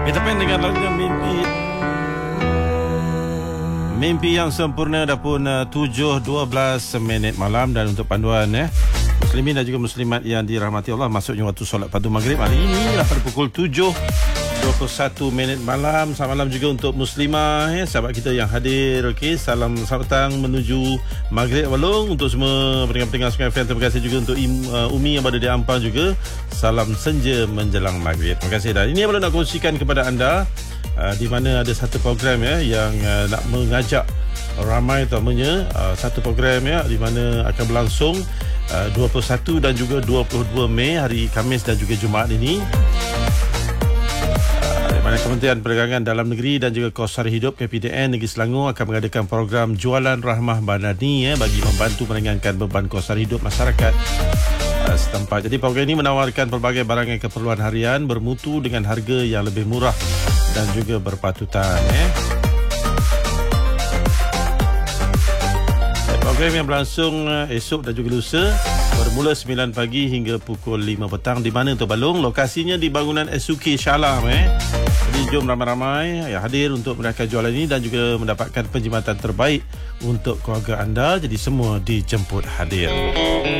Kita pengen dengar lagunya Mimpi yang sempurna. Dah pun 7.12 minit malam. Dan untuk panduan muslimin dan juga muslimat yang dirahmati Allah, masuknya waktu solat fardu maghrib hari ini pada pukul 7.21 minit malam. Selamat malam juga untuk muslimah sahabat kita yang hadir. Okey, salam selamat petang menuju maghrib Walong. Untuk semua pendengar-pendengar Sungai FM, terima kasih juga untuk Umi yang berada di Ampang juga. Salam senja menjelang maghrib. Terima kasih. Dan ini yang perlu nak kongsikan kepada anda, di mana ada satu program yang nak mengajak ramai terutamanya, satu program di mana akan berlangsung 21 dan juga 22 Mei hari Khamis dan juga Jumaat ini. Di mana Kementerian Perdagangan Dalam Negeri dan juga Kos Sara Hidup KPDN Negeri Selangor akan mengadakan program Jualan Rahmah Madani bagi membantu meringankan beban kos sara hidup masyarakat setempat. Jadi program ini menawarkan pelbagai barangan keperluan harian bermutu dengan harga yang lebih murah dan juga berpatutan. Program yang berlangsung esok dan juga lusa bermula 9 pagi hingga pukul 5 petang. Di mana untuk Balong? Lokasinya di bangunan SUK Shalam. Jadi jom ramai-ramai yang hadir untuk merayakan jualan ini dan juga mendapatkan penjimatan terbaik untuk keluarga anda. Jadi semua dijemput hadir.